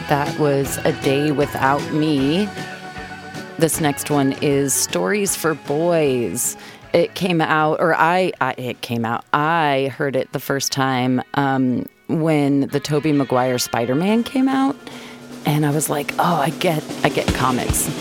That was A Day Without Me. This next one is Stories for Boys. It came out, or it came out. I heard it the first time when the Tobey Maguire Spider-Man came out, and I was like, oh, I get comics.